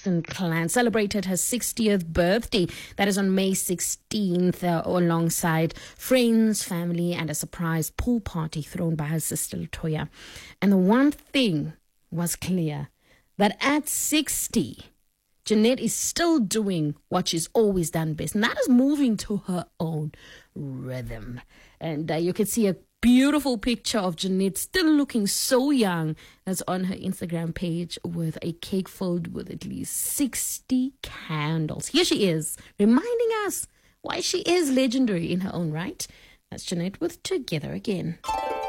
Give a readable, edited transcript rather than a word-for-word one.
Jackson clan celebrated her 60th birthday. That is on May 16th, alongside friends, family, and a surprise pool party thrown by her sister Latoya. And the one thing was clear, that at 60, Jeanette is still doing what she's always done best, and that is moving to her own rhythm. And you can see a beautiful picture of Jeanette still looking so young. That's on her Instagram page with a cake filled with at least 60 candles. Here she is, reminding us why she is legendary in her own right. That's Jeanette with Together Again.